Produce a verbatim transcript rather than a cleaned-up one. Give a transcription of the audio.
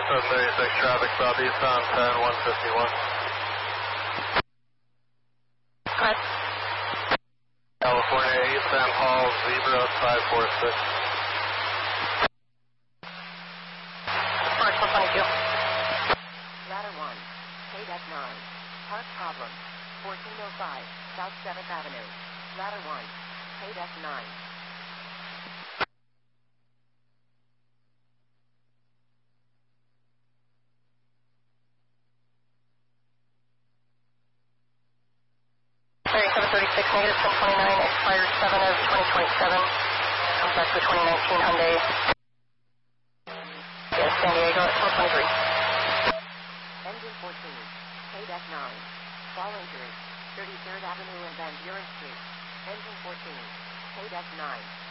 seven thirty-six traffic southeast on ten one fifty-one. Correct. California eight, San Paul, Zebra five four six. Mark one twenty-two. Ladder one, K DEC nine, park problem, fourteen oh five, South seventh Avenue. Ladder one, K DEC nine. seven thirty-six, negative ten twenty-nine, expired seven of twenty twenty-seven. Comes back to the twenty nineteen Hyundai. Yes, San Diego at twelve twenty-three. Engine fourteen, K DEC nine, fall injury, thirty-third Avenue and Van Buren Street. Engine fourteen, K DEC nine.